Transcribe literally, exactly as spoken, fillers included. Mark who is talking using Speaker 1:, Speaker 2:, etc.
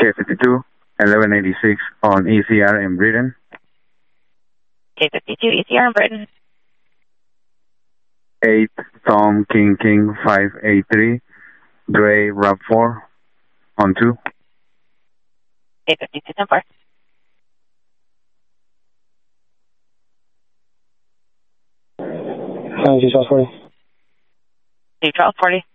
Speaker 1: K fifty-two, eleven eighty-six on E C R in Britain.
Speaker 2: K fifty-two, E C R in Britain.
Speaker 1: eight, Tom King King five eight three, Gray Rob four on two.
Speaker 2: K fifty-two, ten four.
Speaker 3: Hi, G twelve forty.
Speaker 2: G twelve forty.